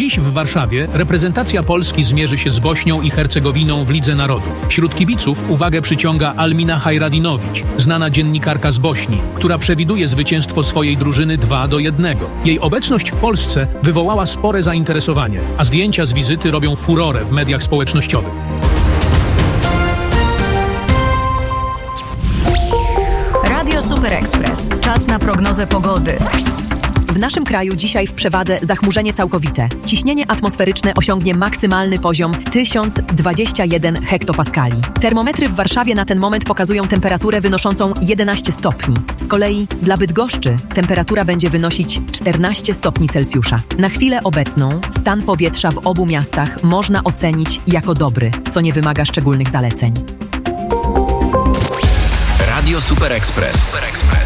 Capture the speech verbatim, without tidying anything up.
Dziś w Warszawie reprezentacja Polski zmierzy się z Bośnią i Hercegowiną w Lidze Narodów. Wśród kibiców uwagę przyciąga Almina Hajradinowicz, znana dziennikarka z Bośni, która przewiduje zwycięstwo swojej drużyny dwa do jednego. Jej obecność w Polsce wywołała spore zainteresowanie, a zdjęcia z wizyty robią furorę w mediach społecznościowych. Radio Super Express. Czas na prognozę pogody. W naszym kraju dzisiaj w przewadze zachmurzenie całkowite. Ciśnienie atmosferyczne osiągnie maksymalny poziom tysiąc dwadzieścia jeden hektopaskali. Termometry w Warszawie na ten moment pokazują temperaturę wynoszącą jedenaście stopni. Z kolei dla Bydgoszczy temperatura będzie wynosić czternaście stopni Celsjusza. Na chwilę obecną stan powietrza w obu miastach można ocenić jako dobry, co nie wymaga szczególnych zaleceń. Radio Super Express.